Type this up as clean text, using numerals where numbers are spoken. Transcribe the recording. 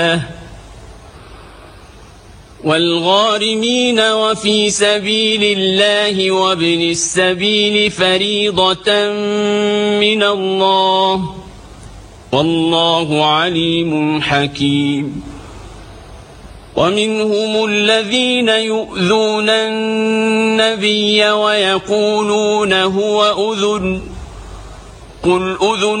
والغارمين وفي سبيل الله وابن السبيل فريضة من الله والله عليم حكيم. ومنهم الذين يؤذون النبي ويقولون هو أذن قل أذن